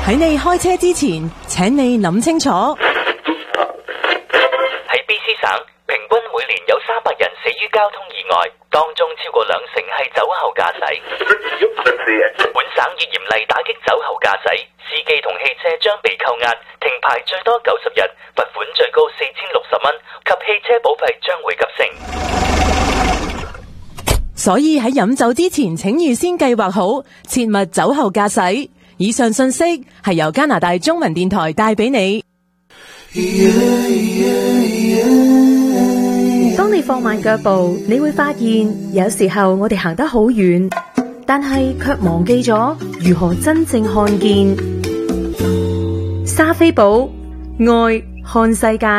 喺你開車之前，請你諗清楚。 喺 BC 省，平均每年有300人死於交通意外，當中超過20%係酒後駕駛。本省已嚴厲打擊酒後駕駛，司機同汽車將被扣押，停牌最多90日，罰款最高4060蚊，及汽車保費將會急升。 所以喺飲酒之前，請預先計劃好，切勿酒後駕駛。以上信息係由加拿大中文電台帶俾你。 當你放慢腳步，你會發現有時候我哋行得好遠，但係卻忘記咗如何真正看見。莎菲寶愛看世界。